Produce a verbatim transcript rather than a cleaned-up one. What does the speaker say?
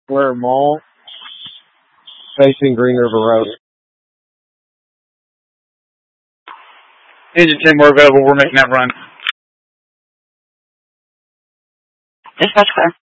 Square Mall, facing Green River Road. Engine ten, we're available. We're making that run. Dispatch clear.